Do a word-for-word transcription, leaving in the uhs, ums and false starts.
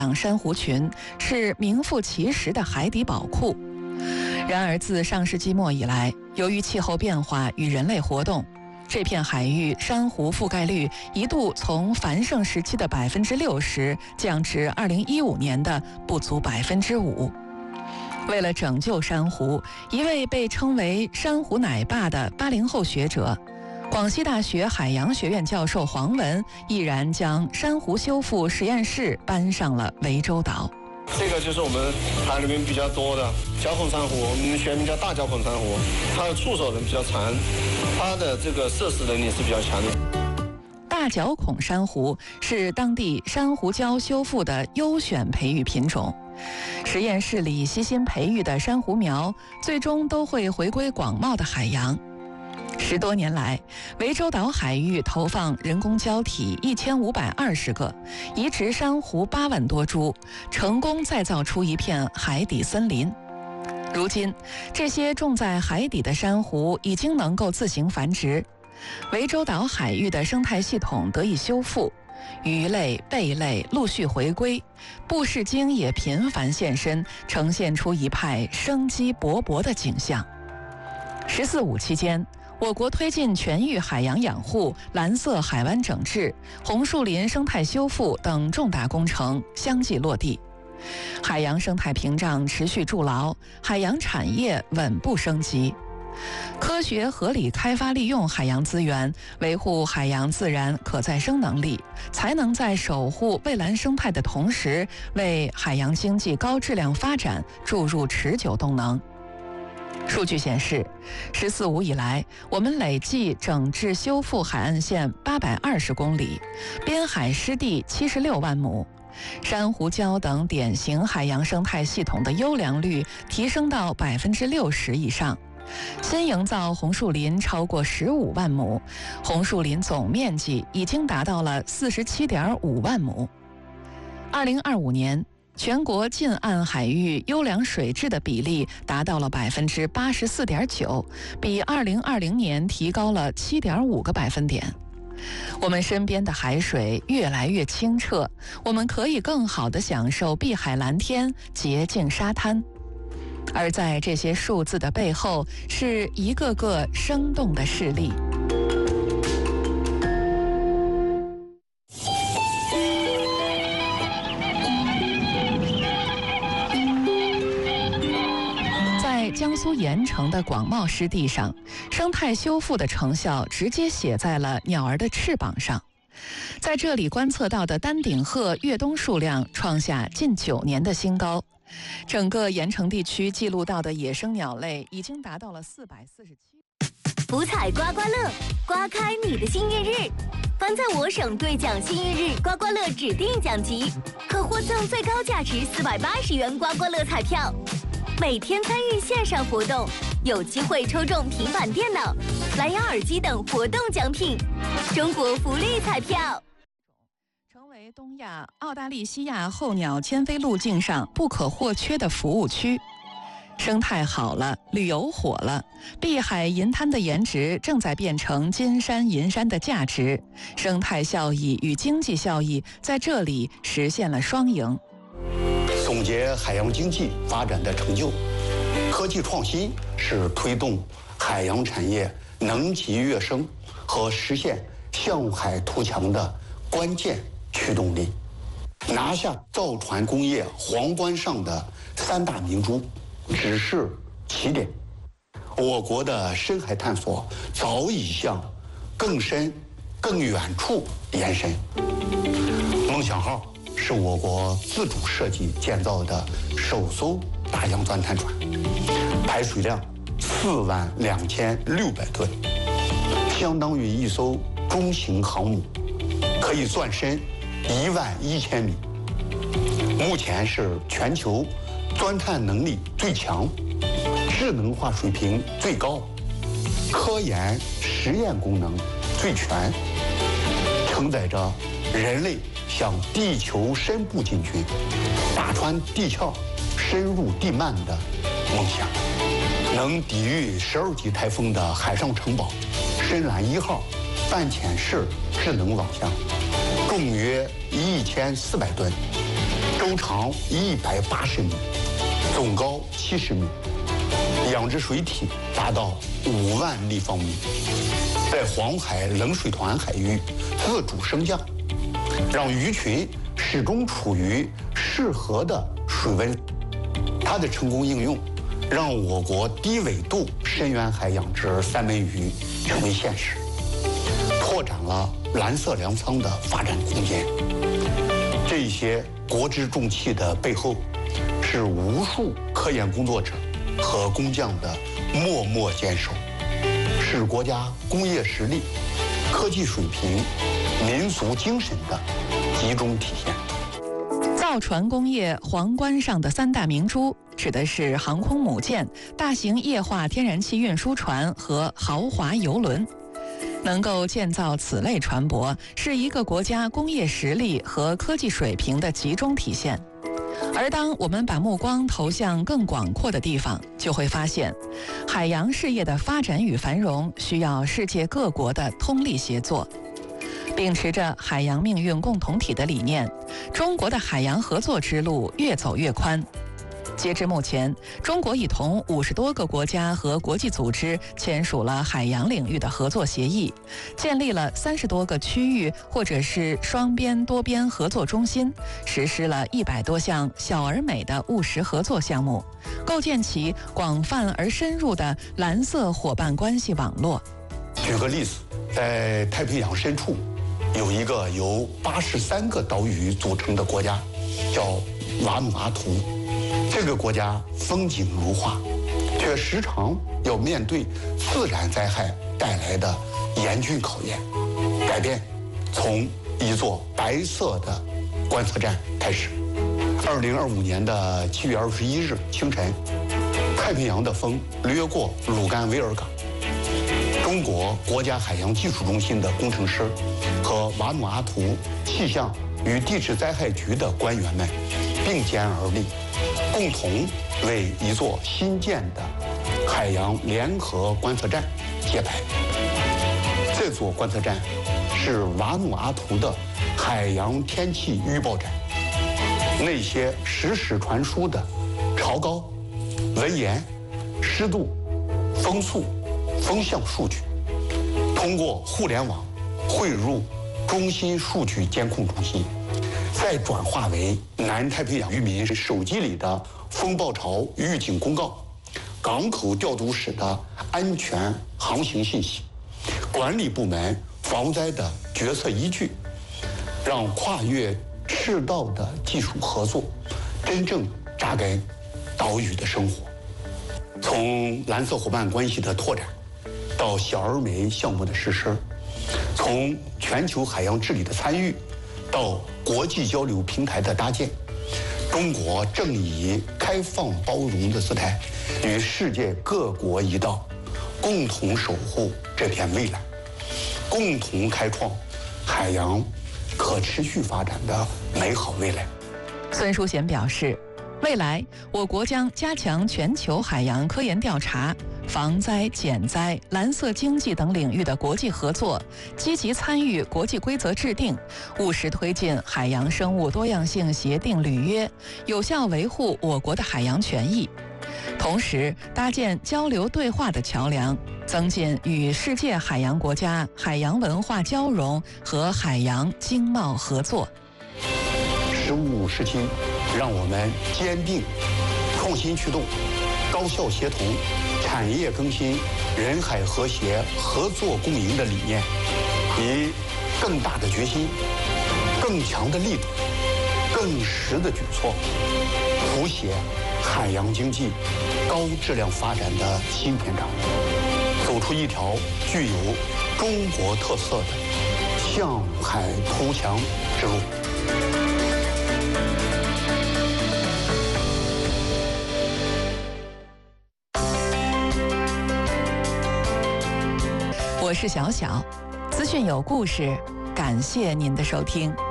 珊瑚群是名副其实的海底宝库。然而，自上世纪末以来，由于气候变化与人类活动，这片海域珊瑚覆盖率一度从繁盛时期的百分之六十降至二零一五年的不足百分之五。为了拯救珊瑚，一位被称为“珊瑚奶爸”的八零后学者，广西大学海洋学院教授黄文毅然将珊瑚修复实验室搬上了涠洲岛。 这个就是我们海里面比较多的角孔珊瑚，我们学名叫大角孔珊瑚，它的触手能比较长，它的这个摄食能力是比较强的。 大角孔珊瑚是当地珊瑚礁修复的优选培育品种，实验室里悉心培育的珊瑚苗，最终都会回归广袤的海洋。十多年来，涠洲岛海域投放人工胶体一千五百二十个，移植珊瑚八万多株，成功再造出一片海底森林。如今，这些种在海底的珊瑚已经能够自行繁殖，涠洲岛海域的生态系统得以修复，鱼类、贝类陆续回归，布氏鲸也频繁现身，呈现出一派生机勃勃的景象。十四五期间，我国推进全域海洋养护、蓝色海湾整治、红树林生态修复等重大工程相继落地，海洋生态屏障持续筑牢，海洋产业稳步升级。科学合理开发利用海洋资源，维护海洋自然可再生能力，才能在守护蔚蓝生态的同时，为海洋经济高质量发展注入持久动能。数据显示，十四五以来，我们累计整治修复海岸线八百二十公里，边海湿地七十六万亩，珊瑚礁等典型海洋生态系统的优良率提升到百分之六十以上。新营造红树林超过十五万亩，红树林总面积已经达到了四十七点五万亩。二零二五年。全国近岸海域优良水质的比例达到了百分之八十四点九，比二零二零年提高了七点五个百分点。我们身边的海水越来越清澈，我们可以更好地享受碧海蓝天、洁净沙滩。而在这些数字的背后，是一个个生动的事例。江苏盐城的广袤湿地上，生态修复的成效直接写在了鸟儿的翅膀上。在这里观测到的丹顶鹤越冬数量创下近九年的新高，整个盐城地区记录到的野生鸟类已经达到了四百四十七。 福彩刮刮乐，刮开你的幸运日！凡在我省兑奖幸运日刮刮乐指定奖级，可获赠最高价值四百八十元刮刮乐彩票。每天参与线上活动，有机会抽中平板电脑、蓝牙耳机等活动奖品。中国福利彩票成为东亚、澳大利西亚候鸟迁飞路径上不可或缺的服务区。生态好了，旅游火了，碧海银滩的颜值正在变成金山银山的价值，生态效益与经济效益在这里实现了双赢。 总结海洋经济发展的成就，科技创新是推动海洋产业能级跃升和实现向海图强的关键驱动力。拿下造船工业皇冠上的三大明珠只是起点，我国的深海探索早已向更深更远处延伸。梦想号是我国自主设计建造的首艘大洋钻探船，排水量四万两千六百吨，相当于一艘中型航母，可以钻深一万一千米。目前是全球钻探能力最强、智能化水平最高、科研实验功能最全，承载着人类向地球深部进军、打穿地壳、深入地幔的梦想。能抵御十二级台风的海上城堡深蓝一号半潜式智能网箱，重约一千四百吨， 周长一百八十米，总高七十米，养殖水体达到五万立方米，在黄海冷水团海域自主升降，让鱼群始终处于适合的水温。它的成功应用，让我国低纬度深远海养殖三文鱼成为现实，拓展了蓝色粮仓的发展空间。这些国之重器的背后，是无数科研工作者和工匠的默默坚守，是国家工业实力、科技水平、民族精神的集中体现。 造船工业皇冠上的三大明珠，指的是航空母舰、大型液化天然气运输船和豪华邮轮。能够建造此类船舶，是一个国家工业实力和科技水平的集中体现。而当我们把目光投向更广阔的地方，就会发现，海洋事业的发展与繁荣需要世界各国的通力协作。秉持着海洋命运共同体的理念，中国的海洋合作之路越走越宽。截至目前，中国已同五十多个国家和国际组织签署了海洋领域的合作协议，建立了三十多个区域或者是双边、多边合作中心，实施了一百多项小而美的务实合作项目，构建起广泛而深入的蓝色伙伴关系网络。 举个例子，在太平洋深处，有一个由八十三个岛屿组成的国家，叫瓦努阿图。这个国家风景如画，却时常要面对自然灾害带来的严峻考验。改变从一座白色的观测站开始。二零二五年的七月二十一日清晨，太平洋的风掠过鲁甘维尔港。中国国家海洋技术中心的工程师和瓦努阿图气象与地质灾害局的官员们并肩而立，共同为一座新建的海洋联合观测站揭牌。这座观测站是瓦努阿图的海洋天气预报站，那些实时传输的潮高、文盐、湿度、风速、风向数据，通过互联网汇入中心数据监控中心，再转化为南太平洋渔民手机里的风暴潮预警公告、港口调度室的安全航行信息、管理部门防灾的决策依据，让跨越赤道的技术合作真正扎根岛屿的生活。从蓝色伙伴关系的拓展到小而美项目的实施，从全球海洋治理的参与到国际交流平台的搭建，中国正以开放包容的姿态，与世界各国一道，共同守护这片未来，共同开创海洋可持续发展的美好未来。 孙淑贤表示，未来我国将加强全球海洋科研调查、防灾减灾、蓝色经济等领域的国际合作，积极参与国际规则制定，务实推进海洋生物多样性协定履约，有效维护我国的海洋权益，同时搭建交流对话的桥梁，增进与世界海洋国家海洋文化交融和海洋经贸合作。 十五时期，让我们坚定创新驱动、高效协同、产业更新、人海和谐、合作共赢的理念，以更大的决心、更强的力度、更实的举措，谱写海洋经济高质量发展的新篇章，走出一条具有中国特色的向海图强之路。 我是小小，资讯有故事，感谢您的收听。